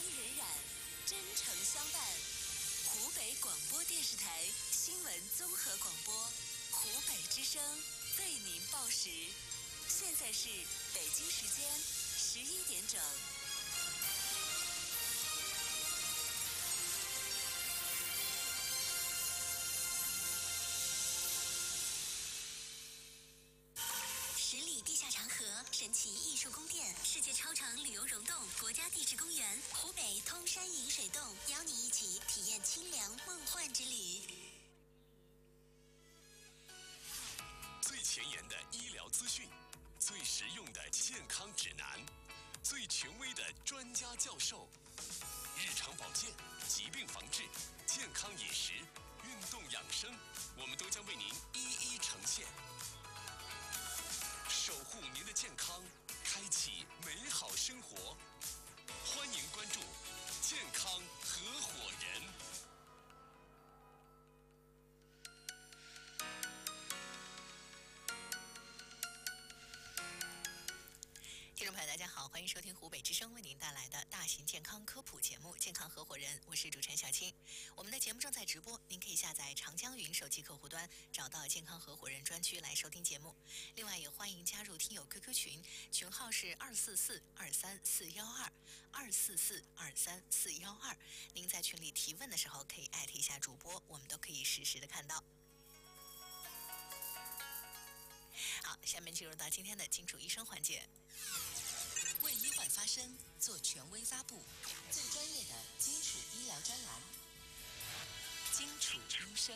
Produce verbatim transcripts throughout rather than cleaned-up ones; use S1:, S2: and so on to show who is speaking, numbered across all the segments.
S1: 荏苒，真诚相伴。湖北广播电视台新闻综合广播，湖北之声为您报时。现在是北京时间十一点整。十里地下长河，神奇艺术宫殿，世界超长旅游溶洞，国家地质公园，湖北通山饮水洞，邀你一起体验清凉梦幻之旅。
S2: 最前沿的医疗资讯，最实用的健康指南，最权威的专家教授，日常保健、疾病防治、健康饮食、运动养生，我们都将为您一一呈现。守护您的健康，开启美好生活。欢迎关注健康合伙人。
S3: 听众朋友大家好，欢迎收听湖北之声为您带来的大型健康科普节目《健康合伙人》，我是主持人小青。我们的节目正在直播，您可以下载长江云手机客户端，找到健康合伙人专区来收听节目。另外也欢迎加入听友 Q Q 群，群号是二四四二三四幺二二四四二三四幺二。您在群里提问的时候可以艾特一下主播，我们都可以实时的看到。好，下面进入到今天的金主医生环节。
S1: 为医患发声，做权威发布，最专业的基础医疗专栏。基础医生。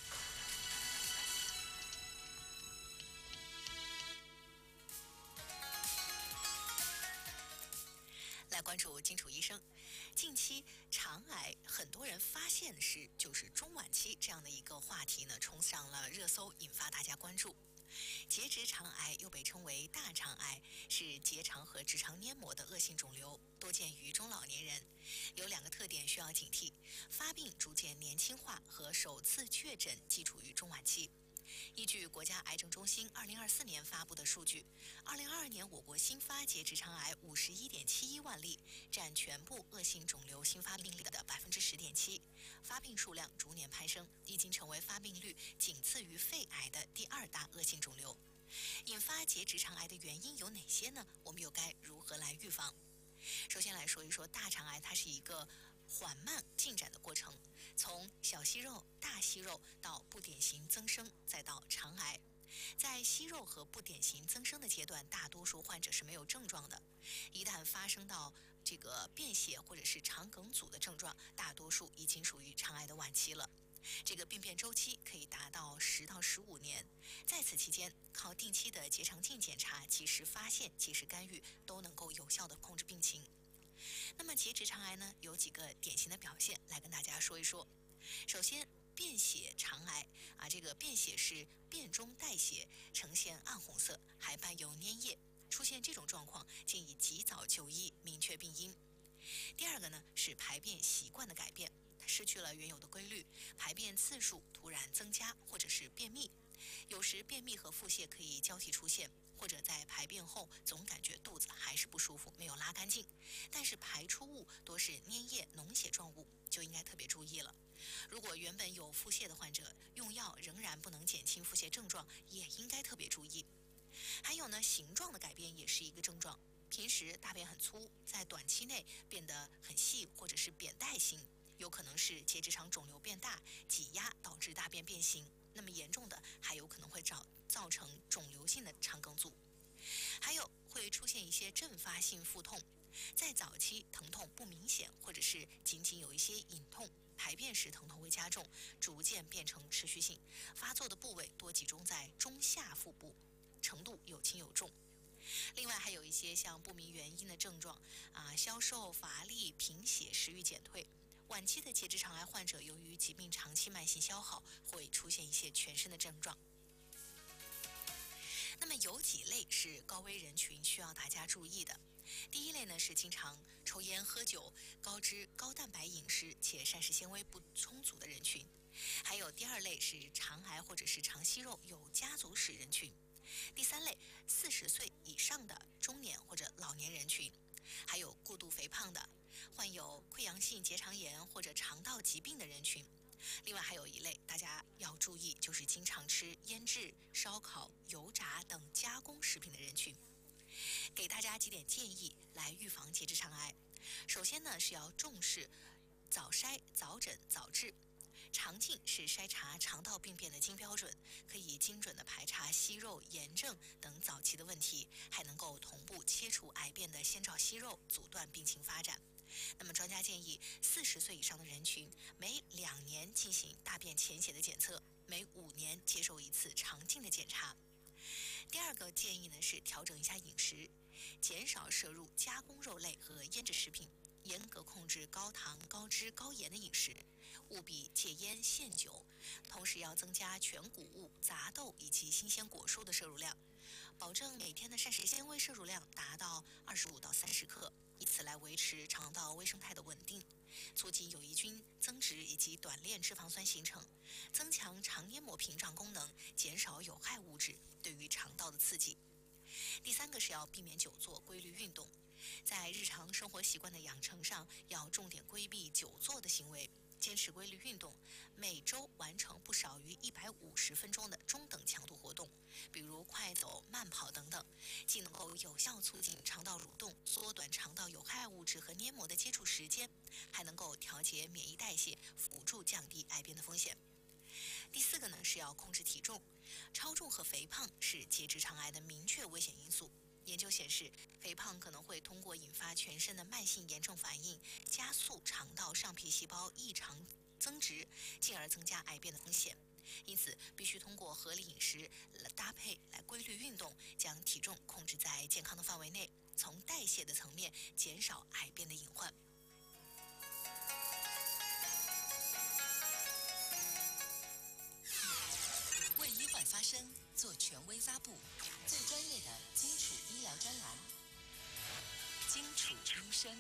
S3: 来关注金楚医生。近期肠癌很多人发现是就是中晚期这样的一个话题呢，冲上了热搜，引发大家关注。结直肠癌又被称为大肠癌，是结肠和直肠黏膜的恶性肿瘤，多见于中老年人。有两个特点需要警惕：发病逐渐年轻化和首次确诊即处于中晚期。依据国家癌症中心二零二四年发布的数据，二零二二年我国新发结直肠癌五十一点七一万例，占全部恶性肿瘤新发病例的百分之十点七，发病数量逐年攀升，已经成为发病率仅次于肺癌的第二大恶性肿瘤。引发结直肠癌的原因有哪些呢？我们又该如何来预防？首先来说一说大肠癌，它是一个缓慢进展的过程，从小息肉、大息肉到不典型增生，再到肠癌。在息肉和不典型增生的阶段，大多数患者是没有症状的。一旦发生到这个便血或者是肠梗阻的症状，大多数已经属于肠癌的晚期了。这个病变周期可以达到十到十五年，在此期间，靠定期的结肠镜检查、及时发现、及时干预，都能够有效的控制病情。那么结直肠癌呢，有几个典型的表现，来跟大家说一说。首先，便血肠癌啊，这个便血是便中带血，呈现暗红色，还伴有粘液。出现这种状况，建议及早就医，明确病因。第二个呢，是排便习惯的改变，它失去了原有的规律，排便次数突然增加，或者是便秘。有时便秘和腹泻可以交替出现，或者在排便后总感觉肚子还是不舒服，没有拉干净，但是排出物多是粘液脓血状物，就应该特别注意了。如果原本有腹泻的患者用药仍然不能减轻腹泻症状，也应该特别注意。还有呢，形状的改变也是一个症状，平时大便很粗，在短期内变得很细或者是扁带形，有可能是结直肠肿瘤变大，挤压导致大便变形。那么严重的还有可能会造造成肿瘤性的肠梗阻，还有会出现一些阵发性腹痛，在早期疼痛不明显，或者是仅仅有一些隐痛，排便时疼痛会加重，逐渐变成持续性，发作的部位多集中在中下腹部，程度有轻有重。另外还有一些像不明原因的症状啊，消瘦、乏力、贫血、食欲减退。晚期的结直肠癌患者由于疾病长期慢性消耗，会出现一些全身的症状。那么有几类是高危人群需要大家注意的。第一类呢是经常抽烟喝酒、高脂高蛋白饮食且膳食纤维不充足的人群。还有第二类是肠癌或者是肠息肉有家族史人群。第三类四十岁以上的中年或者老年人群。还有过度肥胖的、患有性结肠炎或者肠道疾病的人群。另外还有一类大家要注意，就是经常吃腌制、烧烤、油炸等加工食品的人群。给大家几点建议来预防结直肠癌。首先呢，是要重视早筛、早诊、早治。肠镜是筛查肠道病变的金标准，可以精准地排查息肉、炎症等早期的问题，还能够同步切除癌变的先兆息肉，阻断病情发展。那么专家建议，四十岁以上的人群每两年进行大便潜血的检测，每五年接受一次肠镜的检查。第二个建议呢是调整一下饮食，减少摄入加工肉类和腌制食品，严格控制高糖、高脂、高盐的饮食，务必戒烟限酒，同时要增加全谷物、杂豆以及新鲜果蔬的摄入量，保证每天的膳食纤维摄入量达到二十五到三十克，以此来维持肠道微生态的稳定，促进有益菌增殖以及短链脂肪酸形成，增强肠黏膜屏障功能，减少有害物质对于肠道的刺激。第三个是要避免久坐，规律运动。在日常生活习惯的养成上，要重点规避久坐的行为，坚持规律运动，每周完成不少于一百五十分钟的中等强度活动，比如快走、慢跑等等，既能够有效促进肠道蠕动，缩短肠道有害物质和黏膜的接触时间，还能够调节免疫代谢，辅助降低癌变的风险。第四个呢是要控制体重，超重和肥胖是结直肠癌的明确危险因素。研究显示，肥胖可能会通过引发全身的慢性炎症反应，加速肠道上皮细胞异常增殖，进而增加癌变的风险。因此，必须通过合理饮食搭配来规律运动，将体重控制在健康的范围内，从代谢的层面减少癌变的隐患。
S1: 为医患发声，做权威发布，最专业的基础医疗专栏，基础医生。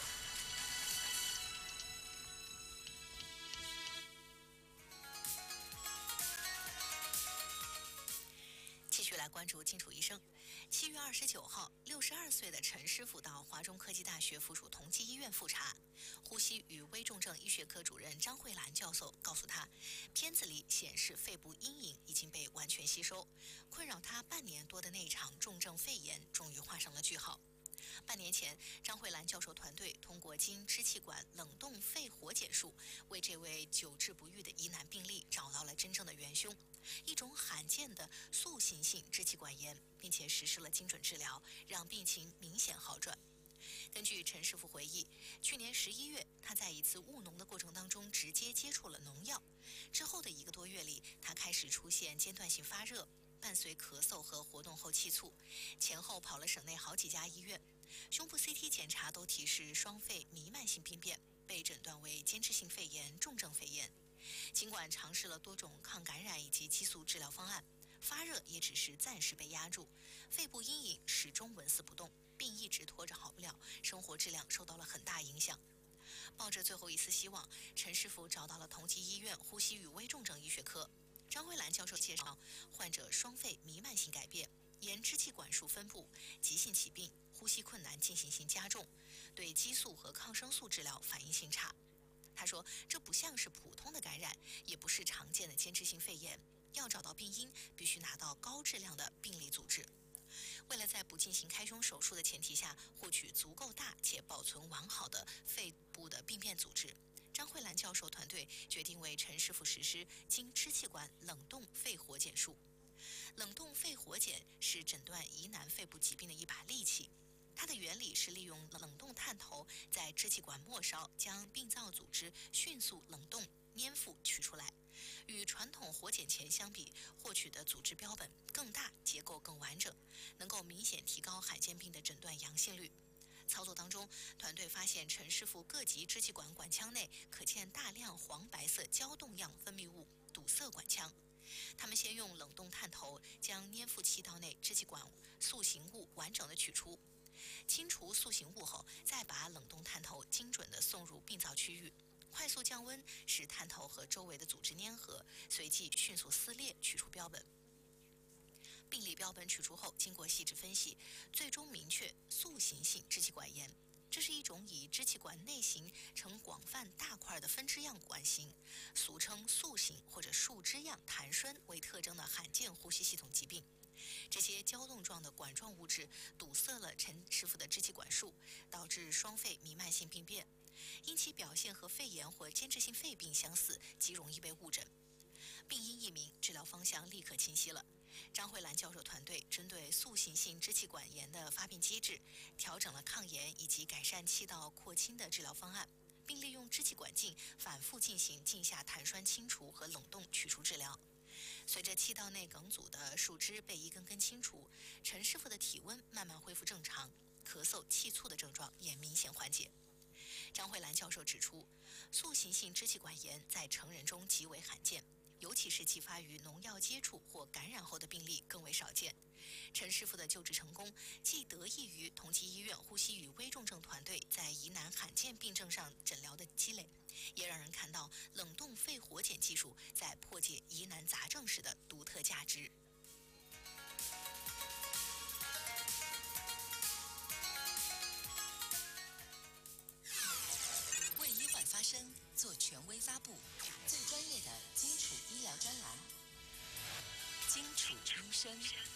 S3: 继续来关注金楚医生。七月二十九号，六十二岁的陈师傅到华中科技大学附属同济医院复查，呼吸与危重症医学科主任张慧兰教授告诉他，片子里显示肺部阴影已经被完全吸收，困扰他半年多的那场重症肺炎终于画上了句号。半年前，张慧兰教授团队通过经支气管冷冻肺活检术，为这位久治不愈的疑难病例找到了真正的元凶，一种罕见的塑形性支气管炎，并且实施了精准治疗，让病情明显好转。根据陈师傅回忆，去年十一月，他在一次务农的过程当中直接接触了农药，之后的一个多月里，他开始出现间断性发热，伴随咳嗽和活动后气促，前后跑了省内好几家医院，胸部 C T 检查都提示双肺弥漫性病变，被诊断为间质性肺炎、重症肺炎。尽管尝试了多种抗感染以及激素治疗方案，发热也只是暂时被压住，肺部阴影始终纹丝不动，病一直拖着好不了，生活质量受到了很大影响。抱着最后一丝希望，陈师傅找到了同济医院呼吸与危重症医学科。张慧兰教授介绍，患者双肺弥漫性改变，沿支气管束分布，急性起病，呼吸困难进行性加重，对激素和抗生素治疗反应性差。他说，这不像是普通的感染，也不是常见的间质性肺炎，要找到病因，必须拿到高质量的病理组织。为了在不进行开胸手术的前提下，获取足够大且保存完好的肺部的病变组织，张慧兰教授团队决定为陈师傅实施经支气管冷冻肺活检术。冷冻肺活检是诊断疑难肺部疾病的一把利器，它的原理是利用冷冻探头在支气管末梢将病灶组织迅速冷冻粘附取出来，与传统活检前相比，获取的组织标本更大，结构更完整，能够明显提高罕见病的诊断阳性率。操作当中，团队发现陈师傅各级支气管管腔内可见大量黄白色胶冻样分泌物，堵塞管腔。他们先用冷冻探头将粘附气道内支气管塑形物完整的取出，清除塑形物后，再把冷冻探头精准地送入病灶区域，快速降温，使探头和周围的组织粘合，随即迅速撕裂，取出标本。病理标本取出后，经过细致分析，最终明确塑形性支气管炎。这是一种以支气管内形呈广泛大块的分支样管型，俗称塑形或者树枝样痰栓为特征的罕见呼吸系统疾病。这些胶冻状的管状物质堵塞了陈师傅的支气管束，导致双肺弥漫性病变。因其表现和肺炎或间质性肺病相似，极容易被误诊。病因易明，治疗方向立刻清晰了。张慧兰教授团队针对塑形性支气管炎的发病机制，调整了抗炎以及改善气道扩清的治疗方案，并利用支气管镜反复进行镜下痰栓清除和冷冻取出治疗。随着气道内梗阻的树枝被一根根清除，陈师傅的体温慢慢恢复正常，咳嗽、气促的症状也明显缓解。张慧兰教授指出，塑形性支气管炎在成人中极为罕见，尤其是继发于农药接触或感染后的病例更为少见。陈师傅的救治成功，既得益于同济医院呼吸与危重症团队在疑难罕见病症上诊疗的积累，也让人看到冷冻肺活检技术在破解疑难杂症时的独特价值。
S1: 为医患发声，做权威发布，最专业的基础医疗专栏，基础医生。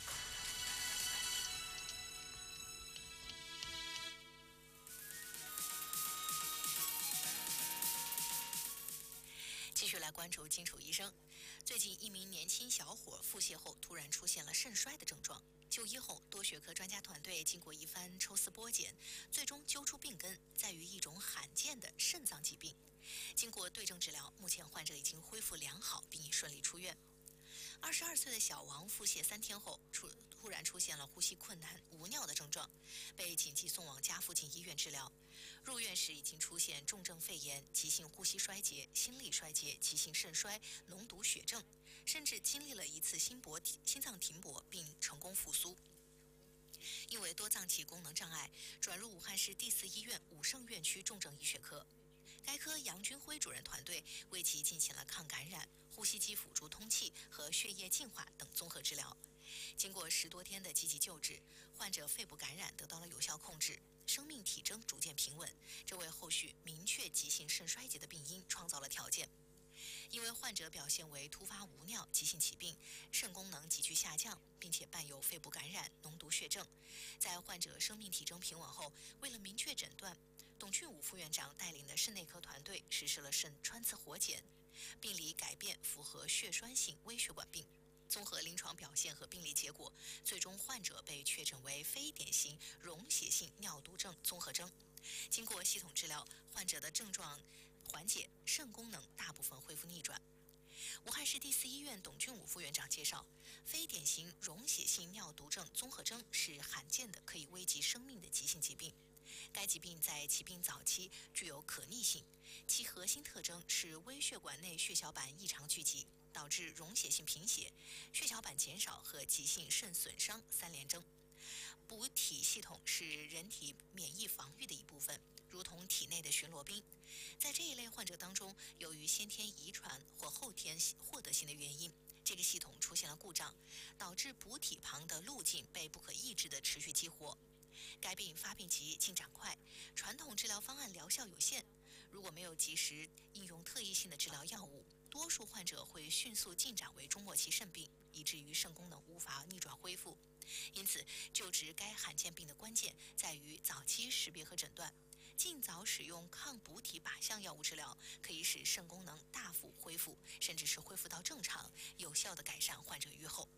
S3: 继续来关注金楚医生。最近，一名年轻小伙腹泻后突然出现了肾衰的症状。就医后，多学科专家团队经过一番抽丝剥茧，最终揪出病根在于一种罕见的肾脏疾病。经过对症治疗，目前患者已经恢复良好，并已顺利出院。二十二岁的小王腹泻三天后，出突然出现了呼吸困难、无尿的症状，被紧急送往家附近医院治疗。入院时已经出现重症肺炎、急性呼吸衰竭、心力衰竭、急性肾衰、脓毒血症，甚至经历了一次心搏心脏停泊并成功复苏。因为多脏器功能障碍，转入武汉市第四医院武胜院区重症医学科。该科杨军辉主任团队为其进行了抗感染、呼吸机辅助通气和血液净化等综合治疗。经过十多天的积极救治，患者肺部感染得到了有效控制，生命体征逐渐平稳，这为后续明确急性肾衰竭的病因创造了条件。因为患者表现为突发无尿急性起病，肾功能急剧下降，并且伴有肺部感染、脓毒血症，在患者生命体征平稳后，为了明确诊断，董俊武副院长带领的肾内科团队实施了肾穿刺活检，病理改变符合血栓性微血管病。综合临床表现和病理结果，最终患者被确诊为非典型溶血性尿毒症综合征。经过系统治疗，患者的症状缓解，肾功能大部分恢复逆转。武汉市第四医院董俊武副院长介绍，非典型溶血性尿毒症综合征是罕见的可以危及生命的急性疾病。该疾病在起病早期具有可逆性，其核心特征是微血管内血小板异常聚集，导致溶血性贫血、血小板减少和急性肾损伤三联征。补体系统是人体免疫防御的一部分，如同体内的巡逻兵。在这一类患者当中，由于先天遗传或后天获得性的原因，这个系统出现了故障，导致补体旁的路径被不可抑制地持续激活。该病发病急、进展快，传统治疗方案疗效有限。如果没有及时应用特异性的治疗药物，多数患者会迅速进展为终末期肾病，以至于肾功能无法逆转恢复。因此，救治该罕见病的关键在于早期识别和诊断，尽早使用抗补体靶向药物治疗，可以使肾功能大幅恢复，甚至是恢复到正常，有效地改善患者预后。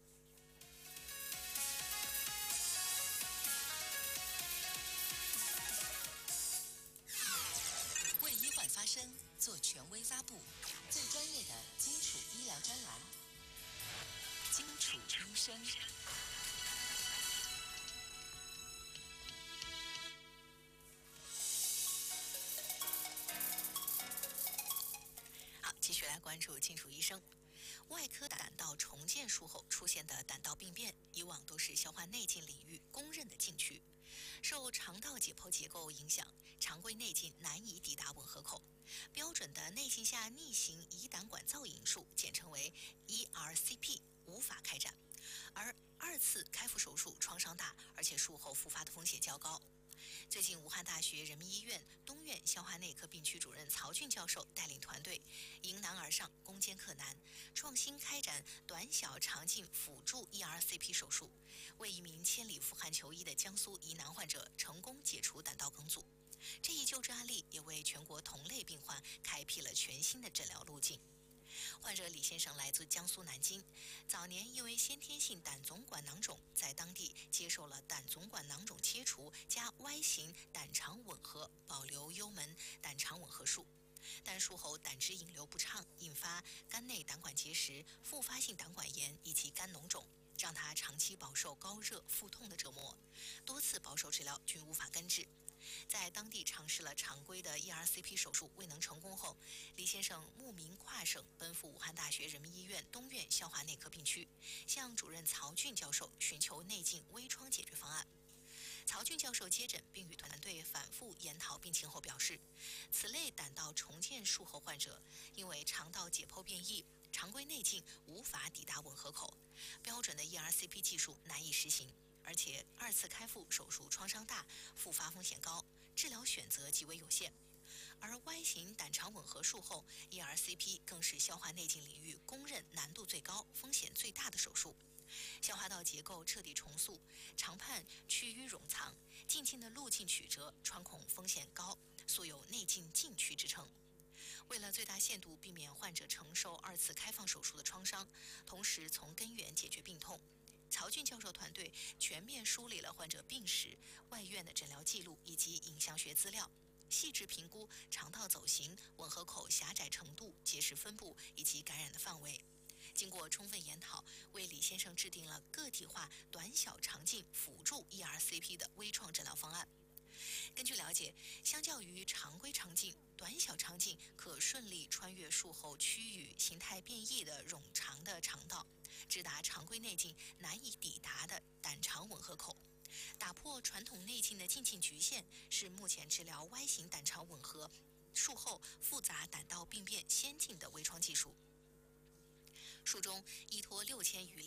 S1: 为医患发声，做权威发布，最专业的基础医疗专栏，基础医生。
S3: 好，继续来关注金楚医生。外科胆道重建术后出现的胆道病变，以往都是消化内镜领域公认的禁区。受肠道解剖结构影响，常规内镜难以抵达吻合口，标准的内镜下逆行胰胆管造影术，简称为 E R C P， 无法开展。而二次开腹手术创伤大，而且术后复发的风险较高。 最近，武汉大学人民医院东院消化内科病区主任曹俊教授带领团队迎难而上，攻坚克难，创新开展短小肠镜辅助 E R C P 手术，为一名千里赴汉求医的江苏疑难患者成功解除胆道梗阻。这一救治案例也为全国同类病患开辟了全新的诊疗路径。患者李先生来自江苏南京，早年因为先天性胆总管囊肿，在当地接受了胆总管囊肿切除加 Y 型胆肠吻合保留幽门胆肠吻合术，但术后胆汁引流不畅，引发肝内胆管结石、复发性胆管炎以及肝脓肿，让他长期饱受高热、腹痛的折磨，多次保守治疗均无法根治。在当地尝试了常规的 E R C P 手术未能成功后，李先生慕名跨省奔赴武汉大学人民医院东院消化内科病区，向主任曹俊教授寻求内镜微创解决方案。曹俊教授接诊并与团队反复研讨病情后表示，此类胆道重建术后患者因为肠道解剖变异，常规内镜无法抵达吻合口，标准的 E R C P 技术难以实行，而且二次开腹手术创伤大，复发风险高，治疗选择极为有限。而 Y 型胆肠吻合术后 E R C P 更是消化内镜领域公认难度最高、风险最大的手术。消化道结构彻底重塑，肠畔区域冗长，进镜的路径曲折，穿孔风险高，素有内镜禁区之称。为了最大限度避免患者承受二次开放手术的创伤，同时从根源解决病痛，曹俊教授团队全面梳理了患者病史、外院的诊疗记录以及影像学资料，细致评估肠道走形、吻合口狭窄程度、结石分布以及感染的范围。经过充分研讨，为李先生制定了个体化短小肠镜辅助 E R C P 的微创诊疗方案。根据了解，相较于常规肠镜，短小肠镜可顺利穿越术后区域形态变异的冗长的肠道，直达常规内镜难以抵达的胆肠吻合口，打破传统内镜的进镜局限，是目前治疗 Y 型胆肠吻合术后复杂胆道病变先进的微创技术。术中依托六千余例